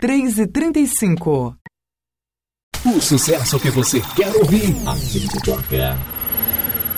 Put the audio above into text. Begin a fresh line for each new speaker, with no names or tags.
3h35.
O sucesso que você quer ouvir, a gente toca.